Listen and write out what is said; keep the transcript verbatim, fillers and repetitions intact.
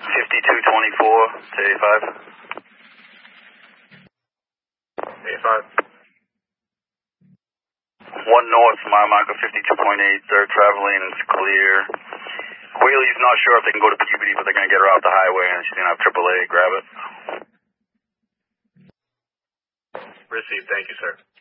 fifty-two twenty-four to A five. A five. One north, mile marker fifty-two point eight, third travel lane is clear. Whaley's not sure if they can go to Peabody, but they're going to get her off the highway and she's going to have triple A grab it. Received, thank you, sir.